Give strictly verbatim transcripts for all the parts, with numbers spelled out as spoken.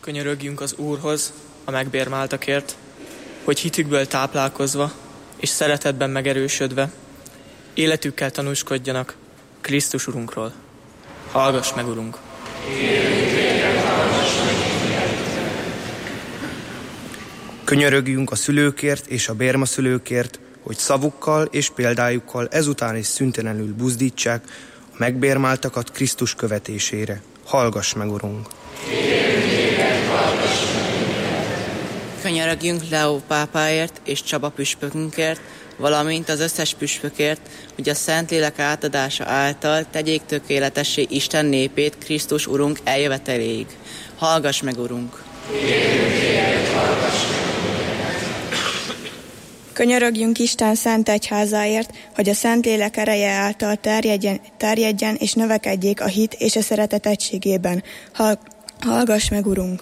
Könyörögjünk az Úrhoz, a megbérmáltakért, hogy hitükből táplálkozva és szeretetben megerősödve életükkel tanúskodjanak Krisztus Urunkról. Hallgass meg, Urunk! Könyörögjünk a szülőkért és a bérmaszülőkért, hogy szavukkal és példájukkal ezután is szüntelenül buzdítsák a megbérmáltakat Krisztus követésére. Hallgass meg, Urunk! Könyörögjünk Leó pápáért és Csaba püspökünkért, valamint az összes püspökért, hogy a Szentlélek átadása által tegyék tökéletessé Isten népét Krisztus Urunk eljöveteléig. Hallgass meg, Urunk! Könyörögjünk Isten szent egyházáért, hogy a Szentlélek ereje által terjedjen, terjedjen és növekedjék a hit és a szeretet egységében. Hallgass meg, Urunk!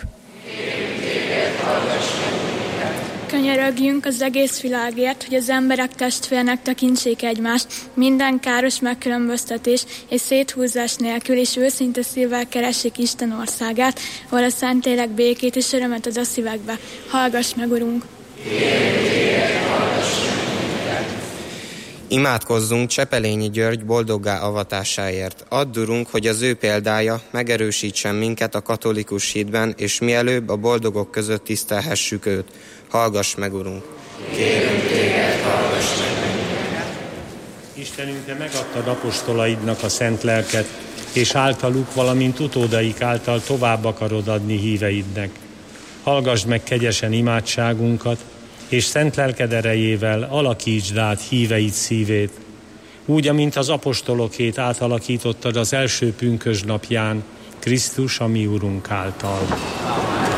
Könyörögjünk az egész világért, hogy az emberek testvérnek tekintsék egymást, minden káros megkülönböztetés és széthúzás nélkül, és őszinte szívvel keressék Isten országát, ahol a Szentlélek békét és örömet ad a szívekbe. Hallgass meg, Urunk! Imádkozzunk Csepelényi György boldoggá avatásáért. Add, Urunk, hogy az ő példája megerősítsen minket a katolikus hitben, és mielőbb a boldogok között tisztelhessük őt. Hallgass meg, Urunk! Kérünk téged, hallgass meg! Istenünk, te megadtad apostolaidnak a szent lelket, és általuk, valamint utódaik által tovább akarod adni híveidnek. Hallgass meg kegyesen imádságunkat, és szent lelked erejével alakítsd át híveid szívét, úgy, amint az apostolokét átalakítottad az első pünkösd napján, Krisztus, a mi Urunk által.